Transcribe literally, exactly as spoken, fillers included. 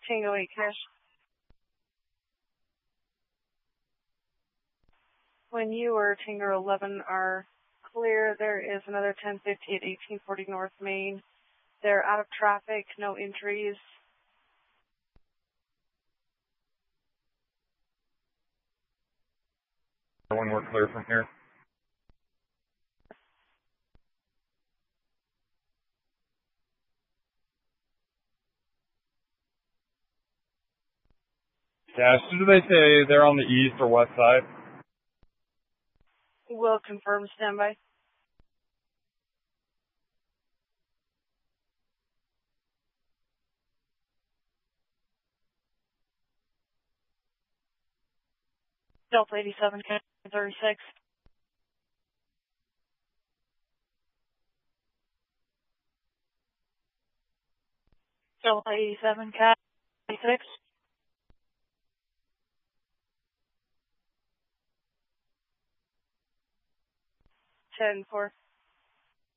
Tango eight Cash. When you or Tango eleven are clear, there is another ten fifty at eighteen forty North Main. They're out of traffic, no entries. When we're clear from here. Yeah, as soon as they say they're on the east or west side. We'll confirm standby. Delta eighty-seven, thirty-six. Delta eighty-seven, cat thirty-six. ten four.